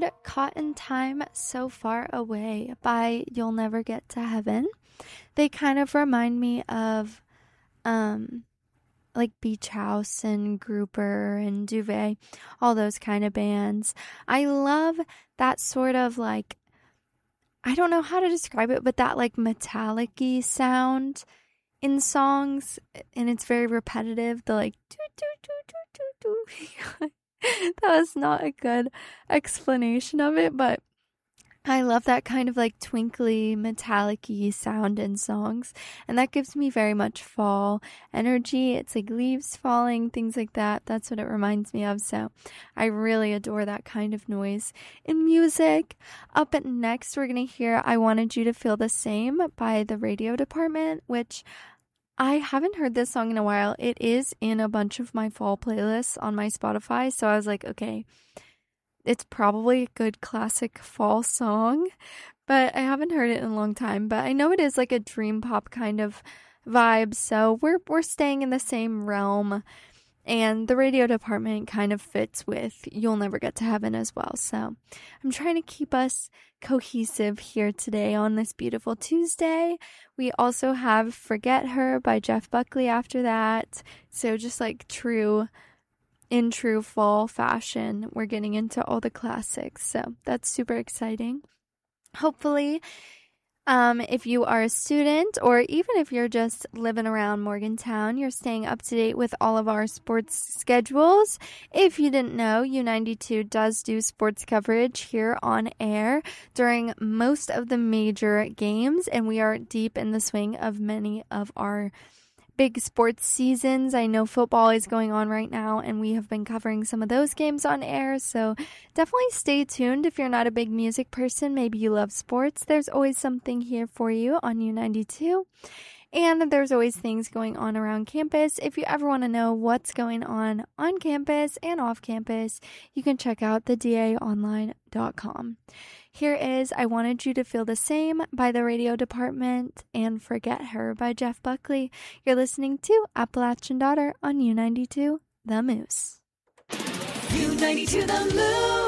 heard Caught in Time So Far Away by You'll Never Get to Heaven. They kind of remind me of like Beach House and Grouper and Duvet, all those kind of bands. I love that sort of like, I don't know how to describe it, but that like metallic-y sound in songs, and it's very repetitive. The like doo doo doo doo doo doo. That was not a good explanation of it, but I love that kind of like twinkly, metallic-y sound in songs, and that gives me very much fall energy. It's like leaves falling, things like that. That's what it reminds me of, so I really adore that kind of noise in music. Up next, we're going to hear I Wanted You to Feel the Same by The Radio Department, which I haven't heard this song in a while. It is in a bunch of my fall playlists on my Spotify, so I was like, okay, it's probably a good classic fall song, but I haven't heard it in a long time. But I know it is like a dream pop kind of vibe, so we're staying in the same realm. And The Radio Department kind of fits with You'll Never Get to Heaven as well. So I'm trying to keep us cohesive here today on this beautiful Tuesday. We also have Forget Her by Jeff Buckley after that. So just like in true fall fashion, we're getting into all the classics. So that's super exciting. Hopefully, if you are a student or even if you're just living around Morgantown, you're staying up to date with all of our sports schedules. If you didn't know, U92 does do sports coverage here on air during most of the major games, and we are deep in the swing of many of our big sports seasons. I know football is going on right now, and we have been covering some of those games on air, so definitely stay tuned. If you're not a big music person, maybe you love sports, there's always something here for you on U92. And there's always things going on around campus. If you ever want to know what's going on campus and off campus, you can check out thedaonline.com. Here is I Wanted You to Feel the Same by The Radio Department and Forget Her by Jeff Buckley. You're listening to Appalachian Daughter on U92 The Moose. U92 The Moose.